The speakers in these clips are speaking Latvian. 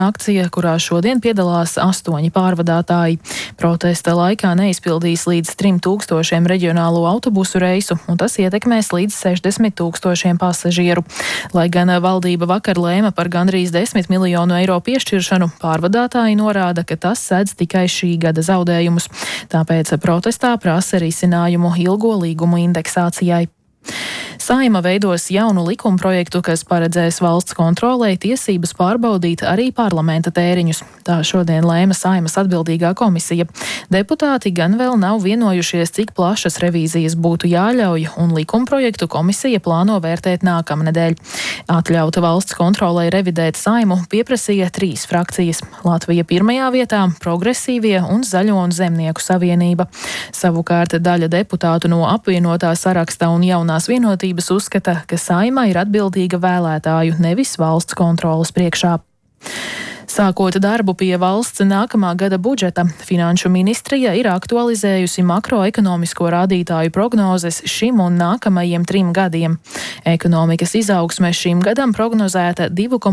Akcija, kurā šodien piedalās 8 pārvadātāji. Protesta laikā neizpildīs līdz 3000 reģionālo autobusu reisu, un tas ietekmēs līdz 60 000 pasažieru. Lai gan valdība vakar lēma par gandrīz 10 miljonu eiro piešķiršanu, pārvadātāji norāda, ka tas sedz tikai šī gada zaudējumus. Tāpēc protestā prasa risinājumu ilgo līgumu indeksācijai. Saeima veidos jaunu likumprojektu, kas paredzēs valsts kontrolei tiesības pārbaudīt arī parlamenta tēriņus. Tā šodien lēma Saeimas atbildīgā komisija. Deputāti gan vēl nav vienojušies, cik plašas revīzijas būtu jāļauj, un likumprojektu komisija plāno vērtēt nākamnedēļ. Atļauta valsts kontrolei revidēt Saeimu pieprasīja 3 frakcijas - Latvija pirmajā vietā, Progresīvie un Zaļo un Zemnieku savienība. Savukārt daļa deputātu no apvienotā saraksta un jaunās vienotības uzskata, ka Saeima ir atbildīga vēlētāju, nevis valsts kontroles priekšā. Sākot darbu pie valsts nākamā gada budžeta, Finanšu ministrija ir aktualizējusi makroekonomisko rādītāju prognozes šim un nākamajiem 3 gadiem. Ekonomikas izaugsme šim gadam prognozēta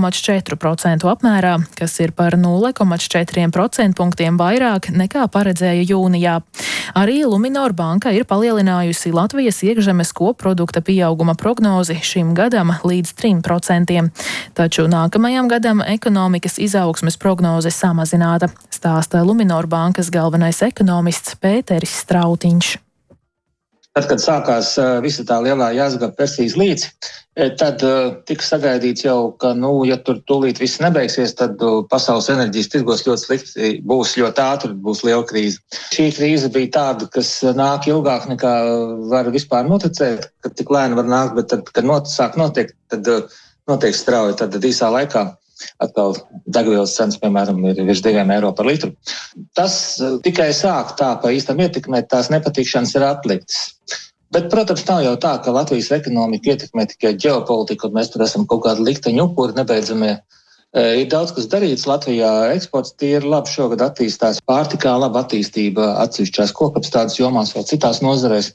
2,4% apmērā, kas ir par 0,4 procentpunktiem vairāk nekā paredzēja jūnijā. Arī Luminor banka ir palielinājusi Latvijas iekšzemes koprodukta pieauguma prognozi šim gadam līdz 3%. Taču nākamajam gadam ekonomikas izaugsmes prognoze samazināta, stāsta Luminor bankas galvenais ekonomists Pēteris Strautiņš. Tad, kad sākās visa tā lielā jāsgaba Persijas līci, tad tika sagaidīts jau, ka, ja tur tūlīt viss nebeigsies, tad pasaules enerģijas tirgos ļoti slikti, būs ļoti ātri, būs liela krīze. Šī krīze bija tāda, kas nāk ilgāk nekā var vispār noticēt, ka tik lēni var nākt, bet tad, kad sāk notiek, tad notiek strauji, tad īsā laikā atkal degvielas cenas, piemēram, ir virs 2 eiro par litru. Tas tikai sāk tā, pa īstam ietekmēt, tās nepatikšanas ir atliktas. Bet, protams, nav jau tā, ka Latvijas ekonomika ietekmē tikai ģeopolitika, un mēs tur esam kaut kādi likteņu upuri nebeidzamie. Ir daudz, kas darīts Latvijā. Eksports tīri labi šogad attīstās. Pārtikā laba attīstība atsevišķās kokapstādes jomās vai citās nozarēs.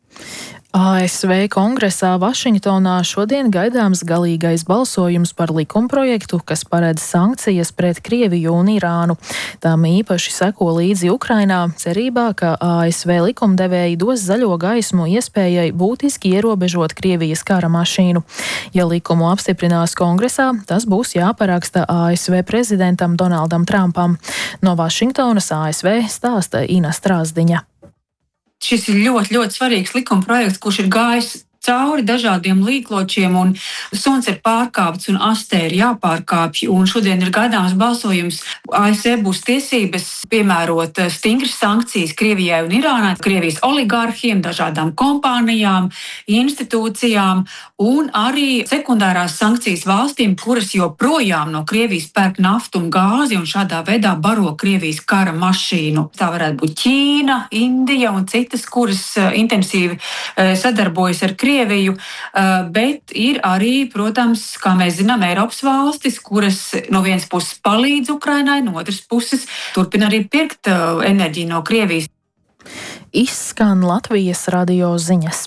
ASV kongresā Vašingtonā šodien gaidāms galīgais balsojums par likumprojektu, kas paredz sankcijas pret Krieviju un Irānu. Tam īpaši seko līdzi Ukrainā, cerībā, ka ASV likumdevēji dos zaļo gaismu iespējai būtiski ierobežot Krievijas kara mašīnu. Ja likumu apstiprinās kongresā, tas būs jāparaksta ASV prezidentam Donaldam Trumpam. No Vašingtonas ASV stāsta Ina Strāzdiņa. Šis ir ļoti, ļoti svarīgs likumprojekts, kurš ir gājis cauri dažādiem līkločiem, un suns ir pārkāpts un astē ir jāpārkāpj, un šodien ir gaidāms balsojums. ASV būs tiesības piemērot stingras sankcijas Krievijai un Irānai, Krievijas oligarhiem, dažādām kompānijām, institūcijām, un arī sekundārās sankcijas valstīm, kuras joprojām no Krievijas pērk naftu un gāzi un šādā veidā baro Krievijas kara mašīnu. Tā varētu būt Ķīna, Indija un citas, kuras intensīvi sadarbojas ar Krieviju, bet ir arī, protams, kā mēs zinām, Eiropas valstis, kuras no vienas puses palīdz Ukrainai, no otras puses turpina arī pirkt enerģiju no Krievijas. Izskan Latvijas radio ziņas.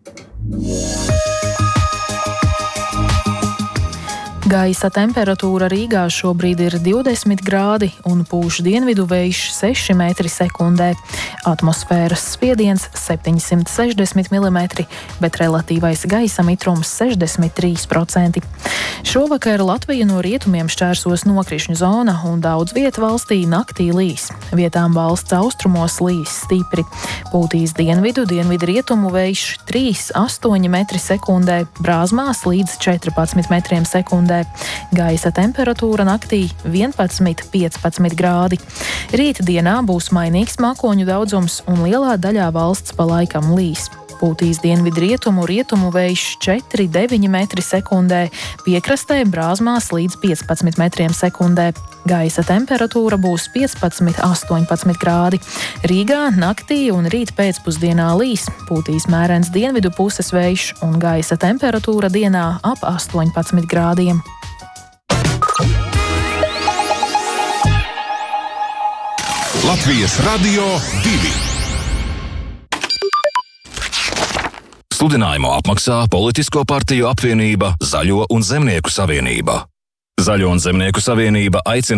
Gaisa temperatūra Rīgā šobrīd ir 20 grādi un pūš dienvidu vējš 6 metri sekundē. Atmosfēras spiediens 760 mm, bet relatīvais gaisa mitrums 63%. Šovakar Latvija no rietumiem šķērsos nokrišņu zona un daudz vietu valstī naktī līs. Vietām valsts austrumos līs stipri. Pūtīs dienvidu rietumu vējš 3,8 metri sekundē, Brāzmās līdz 14 metriem sekundē. Gaisa temperatūra naktī 11–15 grādi. Rīt dienā būs mainīgs mākoņu daudzums un lielā daļā valsts pa laikam līs. Pūtīs dienvidrietumu vējš 4,9 metri sekundē, piekrastē Brāzmās līdz 15 metriem sekundē. Gaisa temperatūra būs 15–18 grādi. Rīgā naktī un rīt pēcpusdienā līs, pūtīs mērens dienvidu puses vējš un gaisa temperatūra dienā ap 18 grādiem. Latvijas Radio 2. Sludinājumu apmaksā Politisko partiju apvienība Zaļo un Zemnieku savienība. Zaļo un zemnieku savienība aicina